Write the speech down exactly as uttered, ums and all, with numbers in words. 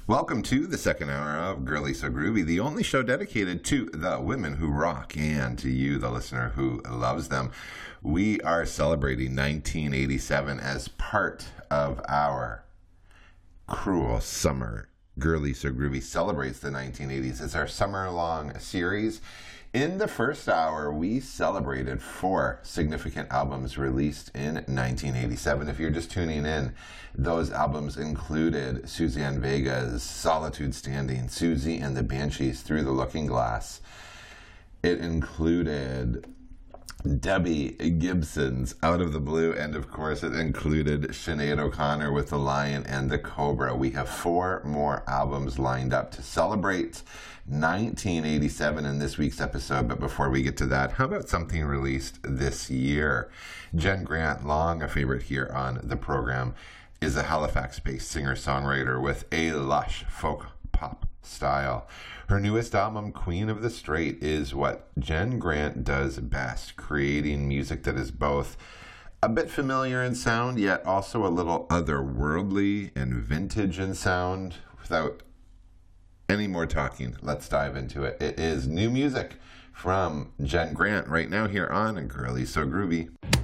Welcome to the second hour of Girly So Groovy, the only show dedicated to the women who rock and to you, the listener who loves them. We are celebrating nineteen eighty-seven as part of our Cruel Summer. Girly So Groovy celebrates the nineteen eighties. It's our summer-long series. In the first hour, we celebrated four significant albums released in nineteen eighty-seven. If you're just tuning in, those albums included Suzanne Vega's Solitude Standing, Susie and the Banshees, Through the Looking Glass. It included Debbie Gibson's Out of the Blue, and of course it included Sinead O'Connor with The Lion and the Cobra. We have four more albums lined up to celebrate nineteen eighty-seven in this week's episode, but before we get to that, how about something released this year? Jen Grant, long a favorite here on the program, is a Halifax-based singer-songwriter with a lush folk pop style. Her newest album, Queen of the Straight, is what Jen Grant does best, creating music that is both a bit familiar in sound, yet also a little otherworldly and vintage in sound. Without any more talking, let's dive into it. It is new music from Jen Grant right now here on Girly So Groovy.